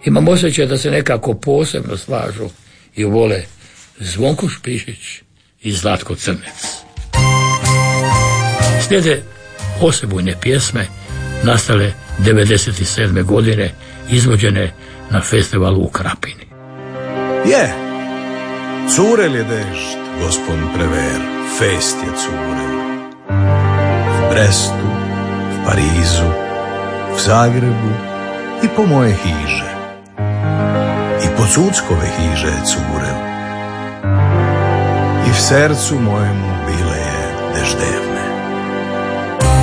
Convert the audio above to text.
Imam osjećaj da se nekako posebno slažu i vole Zvonko Špišić i Zlatko Crnec. Slijede osebujne pjesme nastale 1997. godine, izvođene na festivalu u Krapini. Curel je dežd, gospon Prever, fest je curel. V Brestu, v Parizu, v Zagrebu i po moje hiže. I po Cuckove hiže je curel. I v srcu mojemu bile je deždev.